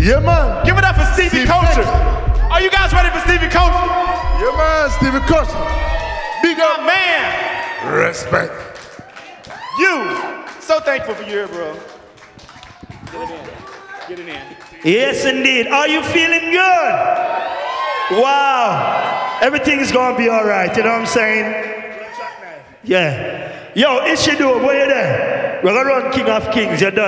Yeah, man. Give it up for Stevie Culture. Are you guys ready for Stevie Culture? Yeah, man, Stevie Culture. Big up, man. Respect. You. So thankful for you here, bro. Get it in. Get it in. Yes, indeed. Are you feeling good? Wow. Everything is going to be all right. You know what I'm saying? Yeah. Yo, Ishidu, where you there? We're going to run King of Kings. You're done.